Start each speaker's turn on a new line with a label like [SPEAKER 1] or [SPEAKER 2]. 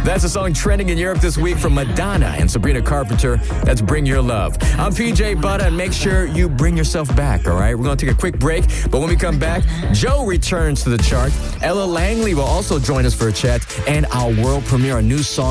[SPEAKER 1] That's a song trending in Europe this week from Madonna and Sabrina Carpenter. That's Bring Your Love. I'm PJ Butter, and make sure you bring yourself back, all right? We're going to take a quick break, but when we come back, Joe returns to the chart. Ella Langley will also join us for a chat, and our world premiere, a new song